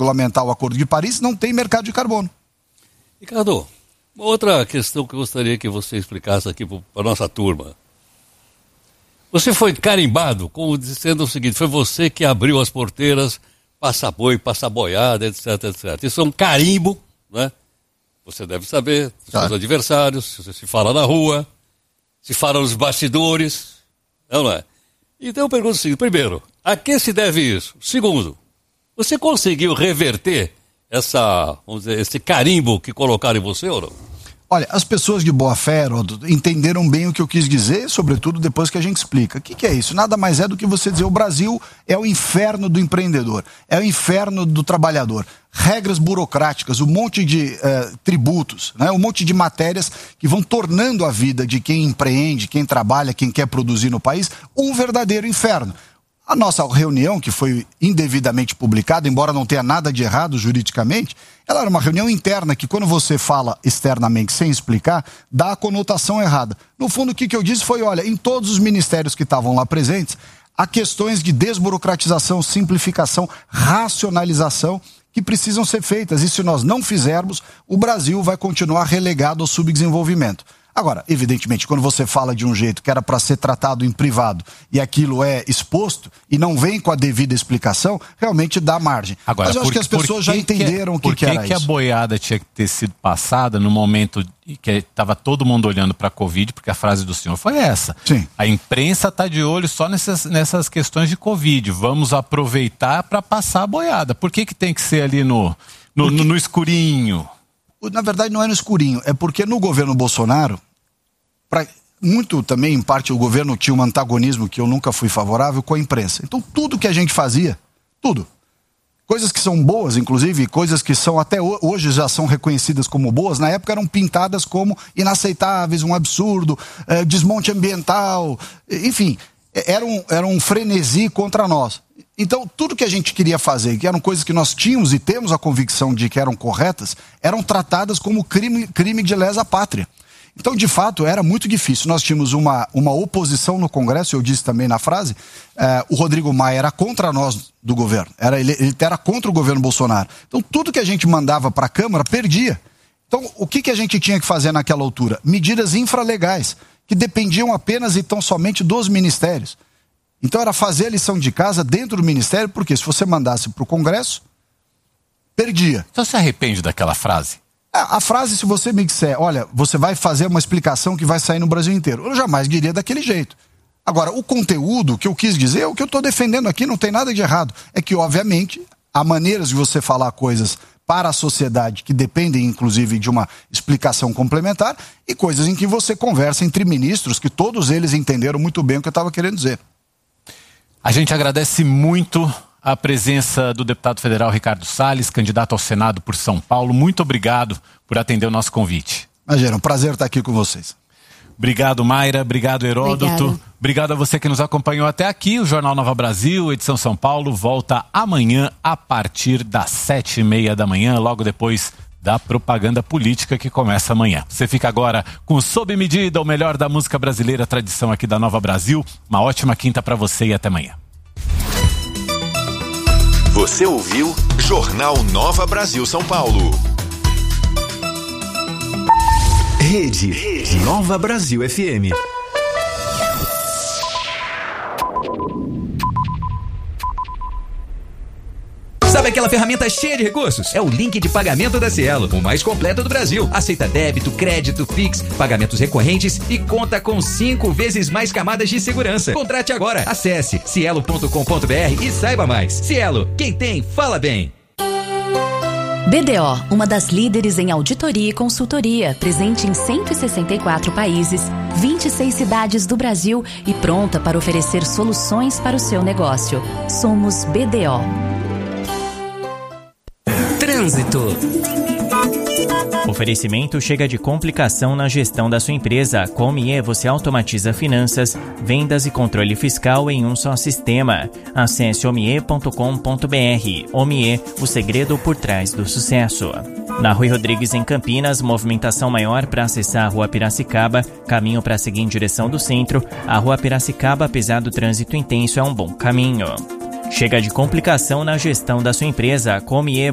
regulamentar o Acordo de Paris, não tem mercado de carbono. Ricardo, uma outra questão que eu gostaria que você explicasse aqui para a nossa turma. Você foi carimbado, como dizendo o seguinte, foi você que abriu as porteiras, passa boi, passa boiada, etc, etc. Isso é um carimbo, né? Você deve saber, dos seus adversários, se fala na rua, se fala nos bastidores, não é? Então eu pergunto o seguinte, primeiro, a que se deve isso? Segundo, você conseguiu reverter vamos dizer, esse carimbo que colocaram em você ou não? Olha, as pessoas de boa fé, Heródoto, entenderam bem o que eu quis dizer, sobretudo depois que a gente explica. O que é isso? Nada mais é do que você dizer, o Brasil é o inferno do empreendedor, é o inferno do trabalhador. Regras burocráticas, um monte de tributos, né? Um monte de matérias que vão tornando a vida de quem empreende, quem trabalha, quem quer produzir no país, um verdadeiro inferno. A nossa reunião, que foi indevidamente publicada, embora não tenha nada de errado juridicamente, ela era uma reunião interna que, quando você fala externamente sem explicar, dá a conotação errada. No fundo, o que eu disse foi, olha, em todos os ministérios que estavam lá presentes, há questões de desburocratização, simplificação, racionalização que precisam ser feitas. E se nós não fizermos, o Brasil vai continuar relegado ao subdesenvolvimento. Agora, evidentemente, quando você fala de um jeito que era para ser tratado em privado e aquilo é exposto e não vem com a devida explicação, realmente dá margem. Agora, mas eu acho que as pessoas já entenderam o que era isso. Por que a boiada tinha que ter sido passada no momento que estava todo mundo olhando para a Covid, porque a frase do senhor foi essa. Sim. A imprensa está de olho só nessas questões de Covid. Vamos aproveitar para passar a boiada. Por que tem que ser ali no escurinho? Na verdade, não é no escurinho. É porque no governo Bolsonaro, muito também, em parte, o governo tinha um antagonismo que eu nunca fui favorável com a imprensa. Então, tudo que a gente fazia, tudo, coisas que são boas, inclusive, coisas que são até hoje já são reconhecidas como boas, na época eram pintadas como inaceitáveis, um absurdo, desmonte ambiental, enfim, era um frenesi contra nós. Então, tudo que a gente queria fazer, que eram coisas que nós tínhamos e temos a convicção de que eram corretas, eram tratadas como crime de lesa pátria. Então, de fato, era muito difícil. Nós tínhamos uma oposição no Congresso, eu disse também na frase, o Rodrigo Maia era contra nós do governo, ele era contra o governo Bolsonaro. Então, tudo que a gente mandava para a Câmara, perdia. Então, o que a gente tinha que fazer naquela altura? Medidas infralegais, que dependiam apenas e tão somente dos ministérios. Então era fazer a lição de casa dentro do Ministério, porque se você mandasse para o Congresso, perdia. Então você arrepende daquela frase? A frase, se você me disser, olha, você vai fazer uma explicação que vai sair no Brasil inteiro, eu jamais diria daquele jeito. Agora, o conteúdo que eu quis dizer, é o que eu estou defendendo aqui, não tem nada de errado. É que, obviamente, há maneiras de você falar coisas para a sociedade que dependem, inclusive, de uma explicação complementar e coisas em que você conversa entre ministros, que todos eles entenderam muito bem o que eu estava querendo dizer. A gente agradece muito a presença do deputado federal Ricardo Salles, candidato ao Senado por São Paulo. Muito obrigado por atender o nosso convite. Imagina, um prazer estar aqui com vocês. Obrigado, Mayra. Obrigado, Heródoto. Obrigado a você que nos acompanhou até aqui. O Jornal Nova Brasil, edição São Paulo, volta amanhã a partir das 7h30 da manhã, logo depois da propaganda política que começa amanhã. Você fica agora com Sob Medida, o melhor da música brasileira, tradição aqui da Nova Brasil. Uma ótima quinta para você e até amanhã. Você ouviu Jornal Nova Brasil São Paulo. Rede Nova Brasil FM. Sabe aquela ferramenta cheia de recursos? É o link de pagamento da Cielo, o mais completo do Brasil. Aceita débito, crédito, Pix, pagamentos recorrentes e conta com 5 vezes mais camadas de segurança. Contrate agora. Acesse cielo.com.br e saiba mais. Cielo, quem tem, fala bem. BDO, uma das líderes em auditoria e consultoria, presente em 164 países, 26 cidades do Brasil e pronta para oferecer soluções para o seu negócio. Somos BDO. Trânsito. Oferecimento chega de complicação na gestão da sua empresa. Com OMIE você automatiza finanças, vendas e controle fiscal em um só sistema. Acesse omie.com.br. OMIE, o segredo por trás do sucesso. Na Rui Rodrigues, em Campinas, movimentação maior para acessar a Rua Piracicaba, caminho para seguir em direção do centro. A Rua Piracicaba, apesar do trânsito intenso, é um bom caminho. Chega de complicação na gestão da sua empresa. Com OMIE